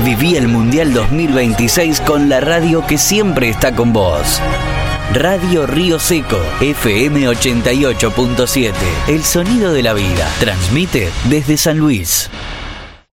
Viví el Mundial 2026 con la radio que siempre está con vos. Radio Río Seco, FM 88.7, el sonido de la vida. Transmite desde San Luis.